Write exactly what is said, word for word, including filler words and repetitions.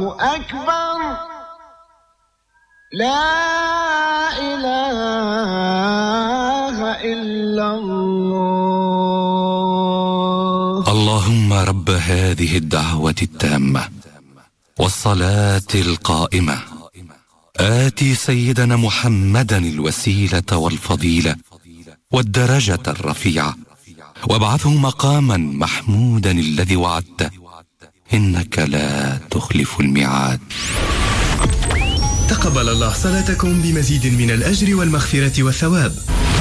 أكبر لا إله إلا الله. اللهم رب هذه الدعوة التامة والصلاة القائمة آتي سيدنا محمدا الوسيلة والفضيلة والدرجة الرفيعة وابعثه مقاما محمودا الذي وعدته إنك لا تخلف الميعاد. تقبل الله صلاتكم بمزيد من الأجر والمغفرة والثواب.